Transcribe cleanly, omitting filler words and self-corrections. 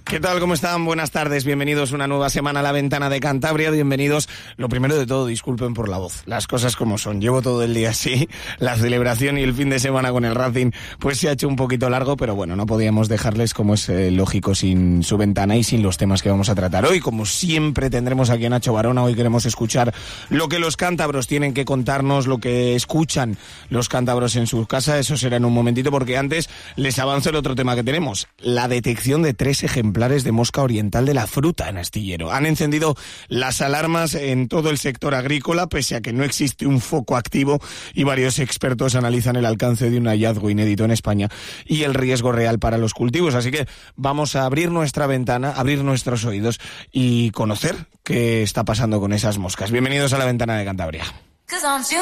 ¿Qué tal? ¿Cómo están? Buenas tardes, bienvenidos una nueva semana a La Ventana de Cantabria, bienvenidos. Lo primero de todo, disculpen por la voz, las cosas como son, llevo todo el día así, la celebración y el fin de semana con el Racing pues se ha hecho un poquito largo, pero bueno, no podíamos dejarles como es lógico sin su ventana y sin los temas que vamos a tratar hoy. Como siempre tendremos aquí a Nacho Barona, hoy queremos escuchar lo que los cántabros tienen que contarnos, lo que escuchan los cántabros en su casa, eso será en un momentito porque antes les avanzo el otro tema que tenemos, la detección de 3 ejemplares de mosca oriental de la fruta en Astillero. Han encendido las alarmas en todo el sector agrícola, pese a que no existe un foco activo y varios expertos analizan el alcance de un hallazgo inédito en España y el riesgo real para los cultivos. Así que vamos a abrir nuestra ventana, abrir nuestros oídos y conocer qué está pasando con esas moscas. Bienvenidos a La Ventana de Cantabria.